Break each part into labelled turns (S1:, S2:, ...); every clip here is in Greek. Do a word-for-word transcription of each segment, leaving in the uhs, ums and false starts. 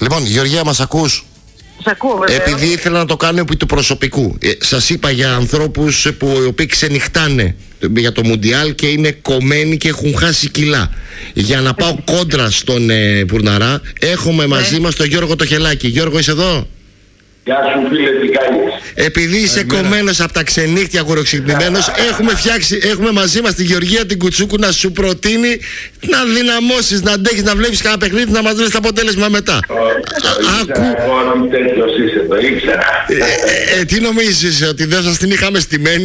S1: Λοιπόν, Γεωργία, μας ακούς?
S2: Σας ακούω, βέβαια.
S1: Επειδή ήθελα να το κάνω επί του προσωπικού. Ε, σας είπα για ανθρώπους που οι οποίοι ξενυχτάνε για το Μουντιάλ και είναι κομμένοι και έχουν χάσει κιλά. Για να πάω κόντρα στον ε, Πουρναρά, έχουμε μαζί μας τον Γιώργο το Χελάκη. Γιώργο, είσαι εδώ?
S3: Γεια σου φίλε, τι κάνεις?
S1: Επειδή είσαι κομμένος από τα ξενύχτια, αγοροξυπνημένος, έχουμε φτιάξει, έχουμε μαζί μας τη Γεωργία την Κουτσούκου να σου προτείνει να δυναμώσεις, να αντέχεις, να βλέπεις κανένα παιχνίδι, να μας δώσεις το αποτέλεσμα μετά.
S3: Άκου. Εγώ τέτοιος είσαι, το ήξερα.
S1: Τι νομίζεις, ότι δεν σας την είχαμε στημένη?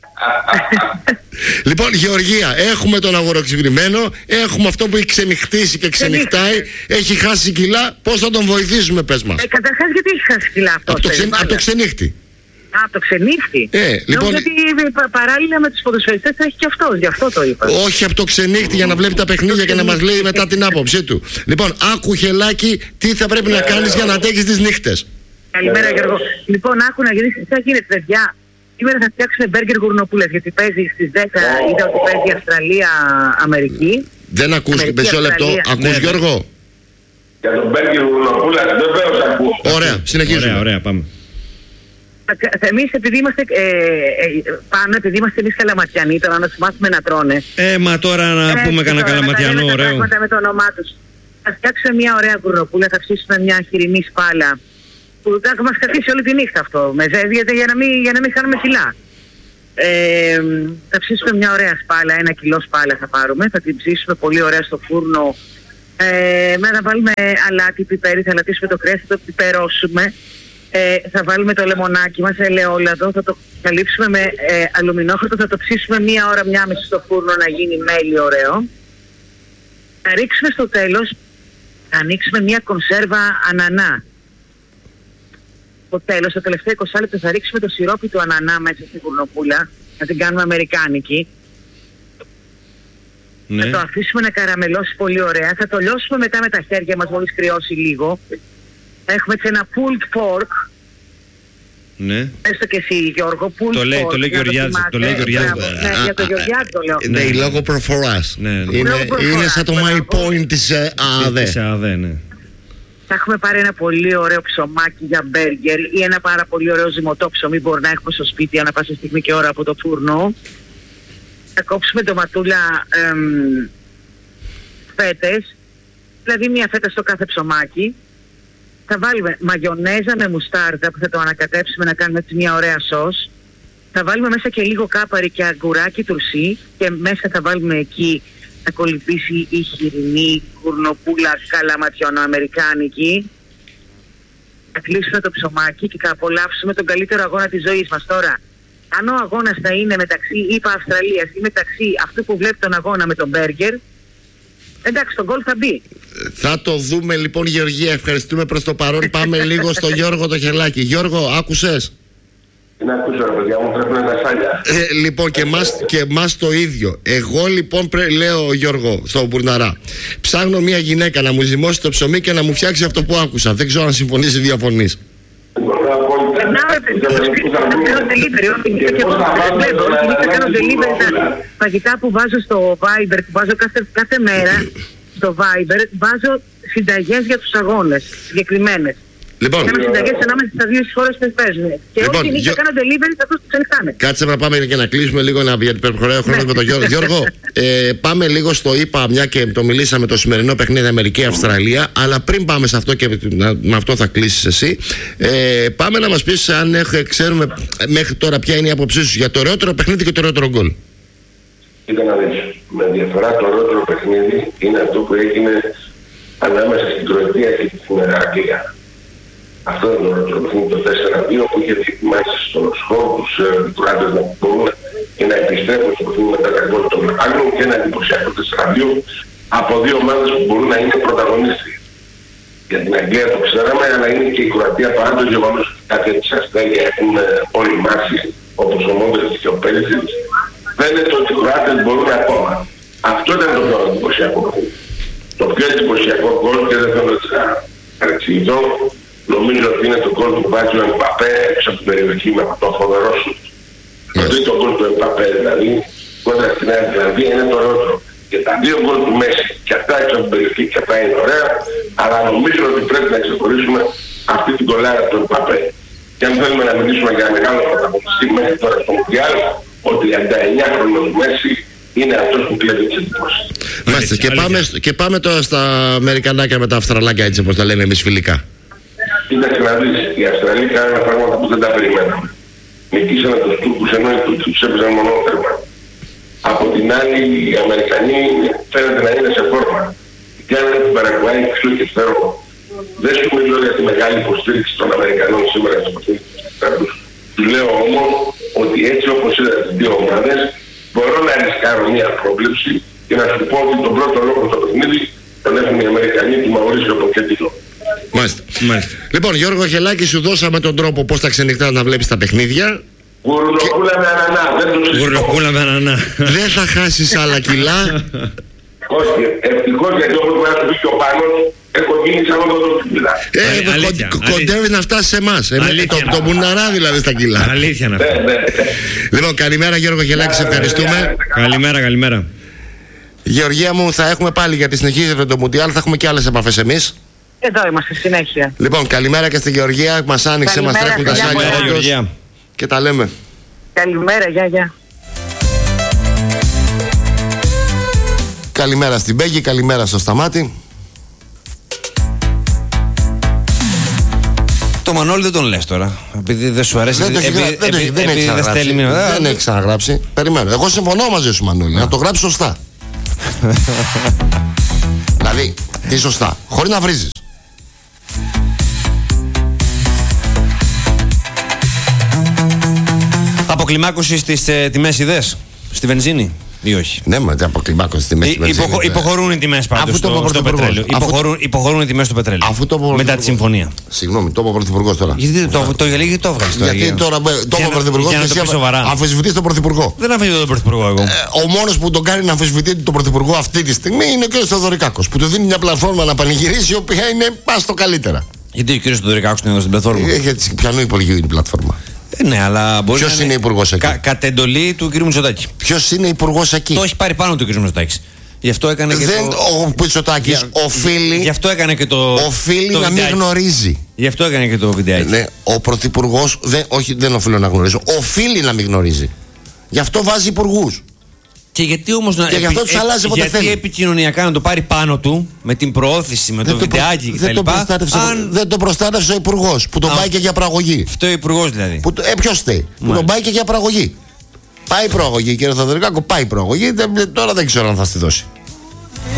S1: Λοιπόν, Γεωργία, έχουμε τον αγοροξυπνημένο, έχουμε αυτό που έχει ξενυχτήσει και ξενυχτάει, έχει χάσει κιλά. Πώς θα τον βοηθήσουμε, πες μας?
S2: Ε, καταρχάς, γιατί έχει χάσει κιλά αυτό?
S1: Από το, ξε... το ξενύχτη.
S2: Α, το ξενύχτη.
S1: Ε, λοιπόν...
S2: γιατί παράλληλα με τους ποδοσφαιριστές θα έχει και αυτός, γι' αυτό το είπα.
S1: Όχι από το ξενύχτη, για να βλέπει τα παιχνίδια και να μας λέει μετά την άποψή του. Λοιπόν, άκου Χελάκη, τι θα πρέπει να κάνεις για να αντέχεις τις νύχτες.
S2: Καλημέρα, Γιώργο. Λοιπόν, άκου να γυρίσεις, τι θα γίνεται, παιδιά? Σήμερα θα φτιάξουμε μπέργκερ γουρνοπούλες, γιατί παίζει στις δέκα, είδα ότι παίζει Αυστραλία-Αμερική.
S1: Δεν ακούς, μισό λεπτό. Ακούς, Γιώργο?
S3: Για τον μπέργκερ γουρνοπούλα, δεν βεβαίως ακούω.
S1: Ωραία, συνεχίζουμε.
S4: Ωραία, ωραία, πάμε.
S2: Εμείς επειδή είμαστε ε, ε, πάνω, επειδή είμαστε εμείς καλαματιανοί, τώρα να τους μάθουμε να τρώνε.
S4: Ε, μα τώρα να ε, πούμε κανένα καλαματιανό ωραίο.
S2: Με το όνομά τους. Θα φτιάξουμε μια ωραία γουρνοπούλα, θα ψήσουμε μια χοιρινή σπάλα. Που θα μας κρατήσει όλη τη νύχτα αυτό, με ζέδια, για να μην, για να μην χάνουμε κιλά. Ε, θα ψήσουμε μια ωραία σπάλα, ένα κιλό σπάλα θα πάρουμε, θα την ψήσουμε πολύ ωραία στο φούρνο. Ε, με να βάλουμε αλάτι, πιπέρι, θα λατήσουμε το κρέας, θα το πιπερώσουμε. Ε, θα βάλουμε το λεμονάκι μας, ελαιόλαδο, θα το καλύψουμε με ε, αλουμινόχαρτο, θα το ψήσουμε μία ώρα, μία μισή στο φούρνο να γίνει μέλι ωραίο. Θα ρίξουμε στο τέλος, θα ανοίξουμε μία κονσέρβα ανανά. Στο τέλος, στο τελευταίο είκοσι λεπτό θα ρίξουμε το σιρόπι του ανανά μέσα στην γουρνοπούλα, να την κάνουμε αμερικάνικη. Ναι. Θα το αφήσουμε να καραμελώσει πολύ ωραία, θα το λιώσουμε μετά με τα χέρια μας μόλις κρυώσει λίγο. Έχουμε έτσι ένα pulled pork.
S4: Ναι.
S2: Έστω και εσύ, Γιώργο, pulled
S4: το λέει,
S2: pork.
S4: Το λέει Γεωργιάδη. Το λέει Γεωργιάδη.
S2: Ναι, για το Γεωργιάδη το λέω.
S1: Ναι, η λόγω προφοράς.
S4: Ναι, ναι.
S1: Είναι, είναι σαν το my point της ΑΑΔΕ.
S4: Της ΑΑΔΕ, ναι.
S2: Θα έχουμε πάρει ένα πολύ ωραίο ψωμάκι για μπέργκερ ή ένα πάρα πολύ ωραίο ζυμωτό ψωμί. Μπορεί να έχουμε στο σπίτι ανά πάσα στιγμή και ώρα από το φούρνο. Θα κόψουμε ντοματούλα εμ, φέτες, δηλαδή μία φέτα στο κάθε ψωμάκι. Θα βάλουμε μαγιονέζα με μουστάρδα που θα το ανακατέψουμε να κάνουμε έτσι μια ωραία σως. Θα βάλουμε μέσα και λίγο κάπαρι και αγκουράκι τουρσί και μέσα θα βάλουμε εκεί να κολυμπήσει η χοιρινή γουρνοπούλα καλαματιώνο αμερικάνικη. Θα κλείσουμε το ψωμάκι και θα απολαύσουμε τον καλύτερο αγώνα της ζωής μας. Τώρα, αν ο αγώνας θα είναι μεταξύ ΗΠΑ Αυστραλίας ή μεταξύ αυτού που βλέπει τον αγώνα με τον μπέργκερ, εντάξει, τον γκολ θα μπει.
S1: Θα το δούμε λοιπόν, Γεωργία. Ευχαριστούμε προς το παρόν. Πάμε λίγο στο Γιώργο το Χελάκη. Γιώργο, άκουσες?
S3: Να ακούσω, ρε παιδιά μου, πρέπει να είναι σάλια.
S1: Ε, λοιπόν, και εμάς, και εμάς το ίδιο. Εγώ λοιπόν, πρέ, λέω Γιώργο, στο Μπουρναρά, ψάχνω μια γυναίκα να μου ζυμώσει το ψωμί και να μου φτιάξει αυτό που άκουσα. Δεν ξέρω αν συμφωνείς ή διαφωνείς.
S2: Περνάω στο σπίτι, θα κάνω delivery. Και εγώ θα κάνω delivery τα φαγητά που βάζω στο Viber, που βάζω κάθε μέρα στο Viber, βάζω συνταγές για τους αγώνες συγκεκριμένες.
S1: Λοιπόν,
S2: κάνω συνταγές ανάμεσα στις δύο χώρες που παίζουν. Και
S1: λοιπόν,
S2: όχι νύχτα κάνω delivery σε αυτούς που ξενυχτάνε.
S1: Κάτσε να πάμε και να κλείσουμε λίγο, να, γιατί προχωράει ο χρόνος με τον Γιώργο. Γιώργο, ε, πάμε λίγο στο ΙΠΑ, μια και το μιλήσαμε το σημερινό παιχνίδι Αμερική-Αυστραλία. Αλλά πριν πάμε σε αυτό και να, με αυτό θα κλείσεις εσύ, ε, πάμε να μας πεις αν έχ, ξέρουμε μέχρι τώρα ποια είναι η άποψή σου για το ωραιότερο παιχνίδι και το ωραιότερο γκολ.
S3: Κοίτα να δεις, με διαφορά το ωραιότερο παιχνίδι είναι αυτό που έγινε ανάμεσα στην Κροατία και την Αγγλία. Αυτό είναι το ωραιότερο παιχνίδι, το τέσσερα δύο, που είχε δοκιμάσει στον χώρο τους Κροάτες να μπορούν και να επιστρέφουν στο παιχνίδι μετά τα γκολ των Άγγλων και ένα εντυπωσιακό τέσσερα δύο από δύο ομάδες που μπορούν να είναι πρωταγωνίστριες. Για την Αγγλία το ξέραμε, αλλά είναι και η Κροατία, παρά το γεγονός ότι κάποια της αστέρια έχουν όλοι μάξει, όπως ο Μόντριτς και ο Πέρσιτς. Φαίνεται ότι οι Κροάτες μπορούν ακόμα. Αυτό ήταν το πιο εντυπωσιακό παιχνίδι. Το πιο εντυπωσιακό γκολ, και δεν θέλω να παρεξηγηθώ, νομίζω ότι είναι το γκολ του βάζει ο Εμπαπέ έξω από την περιοχή με αυτό το φοβερό σου. Το τρίτο γκολ του Εμπαπέ, δηλαδή, κόντρα στην Νέα Ζηλανδία, είναι το ωραιότερο. Και τα δύο γκολ του Μέση, και αυτά έξω από την περιοχή, και αυτά είναι ωραία. Αλλά νομίζω ότι πρέπει να ξεχωρίσουμε αυτή την κολάρα του Εμπαπέ. Και αν θέλουμε να μιλήσουμε για μεγάλο πρωταγωνιστή μέχρι τώρα στο Μουντιάλ, ο τριάντα εννιά χρονών Μέση είναι αυτός που κλέβει τις εντυπώσεις.
S1: Μάλιστα. Και πάμε, και πάμε τώρα στα Αμερικανάκια με τα Αυστραλάκια, έτσι όπως τα λέμε εμείς φιλικά.
S3: Κοίταξε να δεις, οι Αυστραλοί κάνανε πράγματα που δεν τα περιμέναμε. Νικήσανε τους Τούρκους ενώ οι Τούρκοι τους έπαιζαν μονόθερμα. Από την άλλη οι Αμερικανοί φαίνεται να είναι σε φόρμα. Κάνανε την Παραγουάη ψηλό και φθερό. Δεν σου μιλώ για τη μεγάλη υποστήριξη των Αμερικανών σήμερα στο παιχνίδι τους. Του λέω όμως ότι έτσι όπως είδα τις δύο ομάδες μπορώ να ρισκάρω μια πρόβλεψη και να σου πω ότι τον πρώτο λόγο στο παιχνίδι τον έχουν οι Αμερικανοί του Μαουρίσιο Ποκέτιλο.
S1: Μάλιστα. Μάλιστα. Λοιπόν, Γιώργο Χελάκη, σου δώσαμε τον τρόπο πώς τα ξενυχτάς να βλέπεις τα παιχνίδια.
S3: Γουρνοκούλα με ανανά, δεν το συζητώ.
S4: Γουρνοκούλα με ανανά.
S1: Δεν θα χάσεις άλλα κιλά.
S3: Όχι, ευτυχώς γιατί όπως μπορεί να σου πει και ο Πάνος, έχω γίνει σαν όλο το κιλά.
S1: Ε, κοντεύει να φτάσει σε εμάς. Το μουναρά δηλαδή στα κιλά.
S4: Αλήθεια να
S3: φτάσει.
S1: Λοιπόν, καλημέρα Γιώργο Χελάκη, σε ευχαριστούμε.
S4: Καλημέρα, καλημέρα.
S1: Γεωργία μου, θα έχουμε πάλι, γιατί συνεχίζεται το Μουντιάλ, θα έχουμε και άλλες επαφές εμείς.
S2: Εδώ είμαστε συνέχεια.
S1: Λοιπόν, καλημέρα και στη Γεωργία. Μας άνοιξε, μας τρέχουν τα σάλια. Και τα λέμε.
S2: Καλημέρα, γεια, γεια.
S1: Καλημέρα στην Πέγγι, καλημέρα στο Σταμάτη.
S5: Το Μανώλη δεν τον λες τώρα, επειδή δεν σου αρέσει.
S1: Δεν,
S5: επί,
S1: δεν,
S5: επί,
S1: δεν,
S5: επί,
S1: δεν,
S5: επί,
S1: έχει
S5: δεν,
S1: δεν έχει ξαναγράψει. Περιμένω. Εγώ συμφωνώ μαζί σου, Μανώλη, να το γράψει σωστά. Δηλαδή, τι σωστά, χωρίς να βρίζεις.
S5: Αποκλιμάκωση στις ε, τιμές είδες, στη βενζίνη ή όχι?
S1: Ναι, μα τι αποκλιμάκωση στη μέση.
S5: Υποχω, υποχωρούν οι τιμές πάντως στο, στο πετρέλαιο. Υποχωρούν, υποχωρούν οι τιμές στο πετρέλαιο.
S1: Αφού το
S5: μετά τη συμφωνία.
S1: Συγγνώμη, το είπε ο Πρωθυπουργός τώρα.
S5: Γιατί το, το, γιατί το έβγαλες τώρα?
S1: Γιατί τώρα το είπε ο Πρωθυπουργός και εσύ αμφισβητείς τον Πρωθυπουργό.
S5: Δεν αμφισβητώ τον Πρωθυπουργό εγώ.
S1: Ο μόνος που τον κάνει να αμφισβητεί τον Πρωθυπουργό αυτή τη στιγμή είναι ο κ. Θεοδωρικάκος, που του δίνει μια πλατφόρμα να πανηγυρίσει, η οποία είναι πάστο καλύτερα.
S5: Γιατί ο κ. Θεοδωρικάκος είναι εδώ στην πλατφόρμα?
S1: Γιατί πιανού υπολογίου είναι η πλατφόρμα.
S5: Ναι, αλλά μπορεί
S1: ποιος
S5: να
S1: είναι υπουργός εκεί?
S5: Κα, κατ' εντολή του κ. Μητσοτάκη.
S1: Ποιος είναι υπουργός εκεί?
S5: Το έχει πάρει πάνω του κ. Μητσοτάκης. Γι' αυτό έκανε και
S1: δεν,
S5: το...
S1: Ο Μητσοτάκης
S5: για...
S1: οφείλει,
S5: γι' αυτό έκανε και το...
S1: οφείλει
S5: το
S1: να μην γνωρίζει.
S5: Γι' αυτό έκανε και το βιντεάκι.
S1: Ναι, ο Πρωθυπουργός, δεν, όχι δεν οφείλω να γνωρίζω, οφείλει να μην γνωρίζει. Γι' αυτό βάζει υπουργούς.
S5: Και γιατί όμως να.
S1: Και γι' αυτό τους αλλάζει όποτε
S5: γιατί
S1: θέλει.
S5: επικοινωνιακά να το πάρει πάνω του με την προώθηση, με δεν το, το βιντεάκι κτλ. Δεν,
S1: αν... δεν το προστάτευσε ο υπουργός που τον Α, πάει και για προαγωγή.
S5: Αυτό ο υπουργός δηλαδή.
S1: Που, ε, ποιος θέλει, που τον πάει και για προαγωγή. Πάει προαγωγή, κύριε Θεοδωρικάκο, πάει προαγωγή. Τώρα δεν ξέρω αν θα στη δώσει.